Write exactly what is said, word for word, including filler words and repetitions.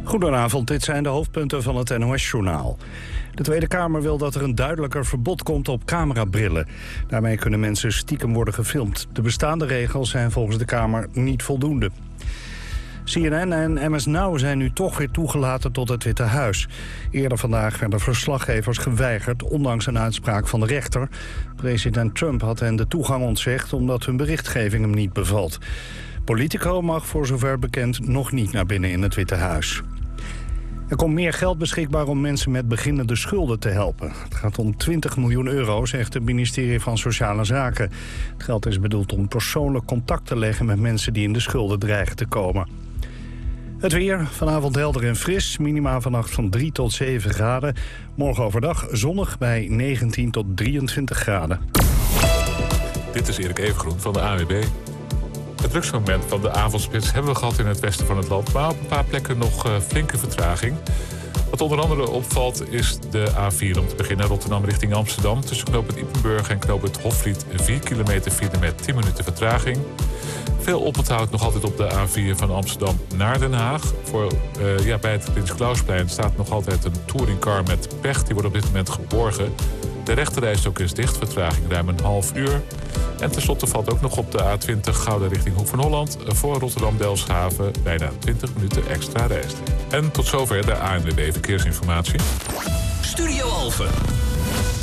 Goedenavond, dit zijn de hoofdpunten van het N O S-journaal. De Tweede Kamer wil dat er een duidelijker verbod komt op camerabrillen. Daarmee kunnen mensen stiekem worden gefilmd. De bestaande regels zijn volgens de Kamer niet voldoende. C N N en M S Now zijn nu toch weer toegelaten tot het Witte Huis. Eerder vandaag werden verslaggevers geweigerd, ondanks een uitspraak van de rechter. President Trump had hen de toegang ontzegd omdat hun berichtgeving hem niet bevalt. Politico mag voor zover bekend nog niet naar binnen in het Witte Huis. Er komt meer geld beschikbaar om mensen met beginnende schulden te helpen. Het gaat om twintig miljoen euro, zegt het ministerie van Sociale Zaken. Het geld is bedoeld om persoonlijk contact te leggen met mensen die in de schulden dreigen te komen. Het weer, vanavond helder en fris, minima vannacht van drie tot zeven graden. Morgen overdag zonnig bij negentien tot drieëntwintig graden. Dit is Erik Evengroen van de A W B. Het drugsmoment van de avondspits hebben we gehad in het westen van het land, maar op een paar plekken nog uh, flinke vertraging. Wat onder andere opvalt is de A vier om te beginnen Rotterdam richting Amsterdam. Tussen knooppunt Ippenburg en knooppunt Hofvliet vier kilometer file met tien minuten vertraging. Veel oponthoud nog altijd op de A vier van Amsterdam naar Den Haag. Voor, uh, ja, bij het Prins Klausplein staat nog altijd een touringcar met pech. Die wordt op dit moment geborgen. De rechterrijstok is dicht, vertraging ruim een half uur. En tenslotte valt ook nog op de A twintig Gouda richting Hoek van Holland. Voor Rotterdam-Delfshaven bijna twintig minuten extra reistijd. En tot zover de A N W B Verkeersinformatie. Studio Alphen.